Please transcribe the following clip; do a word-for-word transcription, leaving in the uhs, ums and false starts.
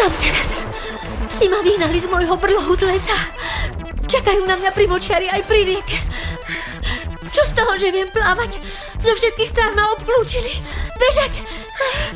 Kam teraz? Psi ma vyhnali z môjho brlohu z lesa. Čakajú na mňa pri močiari aj pri rieke. Čo z toho, že viem plávať? Zo všetkých strán ma obklúčili. Bežať!